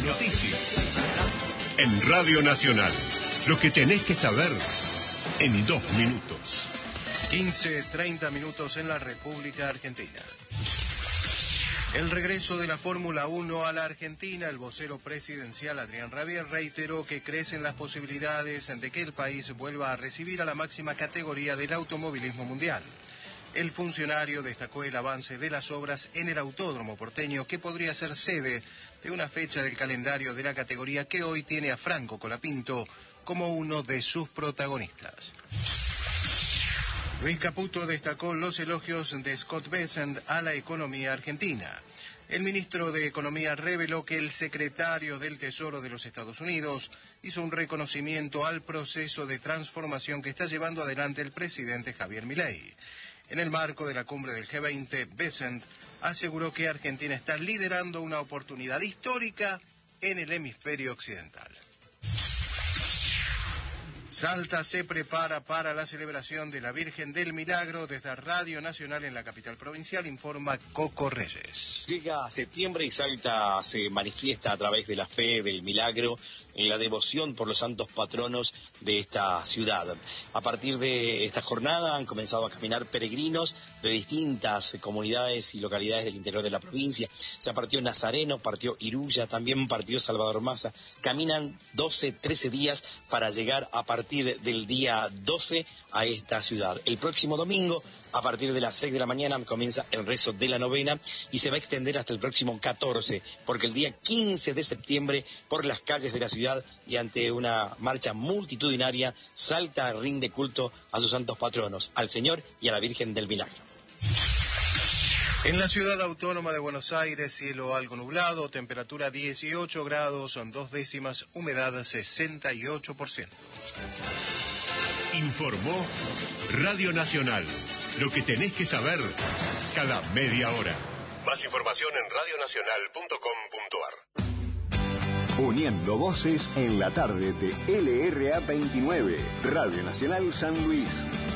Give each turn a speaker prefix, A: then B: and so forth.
A: Noticias. En Radio Nacional. Lo que tenés que saber en 2 minutos.
B: 15:30 minutos en la República Argentina. El regreso de la Fórmula 1 a la Argentina, el vocero presidencial Adrián Rabier reiteró que crecen las posibilidades de que el país vuelva a recibir a la máxima categoría del automovilismo mundial. El funcionario destacó el avance de las obras en el autódromo porteño, que podría ser sede de una fecha del calendario de la categoría que hoy tiene a Franco Colapinto como uno de sus protagonistas. Luis Caputo destacó los elogios de Scott Bessent a la economía argentina. El ministro de Economía reveló que el secretario del Tesoro de los Estados Unidos hizo un reconocimiento al proceso de transformación que está llevando adelante el presidente Javier Milei. En el marco de la cumbre del G20, Bessent aseguró que Argentina está liderando una oportunidad histórica en el hemisferio occidental. Salta se prepara para la celebración de la Virgen del Milagro. Desde Radio Nacional en la capital provincial informa Coco Reyes.
C: Llega septiembre y Salta se manifiesta a través de la fe del milagro, en la devoción por los santos patronos de esta ciudad. A partir de esta jornada han comenzado a caminar peregrinos de distintas comunidades y localidades del interior de la provincia. Ya partió Nazareno, partió Iruya, también partió Salvador Maza. Caminan 12, 13 días para llegar a partir del día 12 a esta ciudad. El próximo domingo, a partir de las 6 de la mañana, comienza el rezo de la novena y se va a extender hasta el próximo 14, porque el día 15 de septiembre, por las calles de la ciudad y ante una marcha multitudinaria, Salta rinde culto a sus santos patronos, al Señor y a la Virgen del Milagro.
B: En la ciudad autónoma de Buenos Aires, cielo algo nublado, temperatura 18 grados, 2 décimas, humedad 68%.
A: Informó Radio Nacional. Lo que tenés que saber cada media hora. Más información en radionacional.com.ar.
D: Uniendo voces en la tarde de LRA 29, Radio Nacional San Luis.